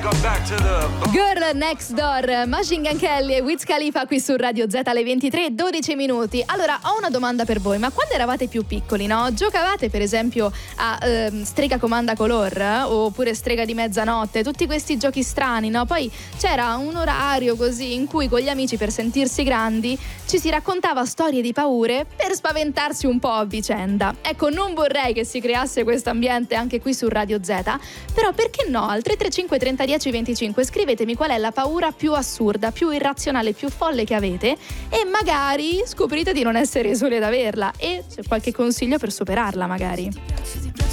Girl Next Door, Machine Gun Kelly e Wiz Khalifa qui su Radio Z alle 23:12 minuti. Allora, ho una domanda per voi, ma quando eravate più piccoli, no? Giocavate per esempio a Strega Comanda Color oppure Strega di Mezzanotte, tutti questi giochi strani, no? Poi c'era un orario così in cui con gli amici, per sentirsi grandi, ci si raccontava storie di paure per spaventarsi un po' a vicenda. Ecco, non vorrei che si creasse questo ambiente anche qui su Radio Z, però perché no? Al 335 30 10 25 scrivetemi qual è la paura più assurda, più irrazionale, più folle che avete e magari scoprite di non essere soli ad averla e c'è qualche consiglio per superarla magari.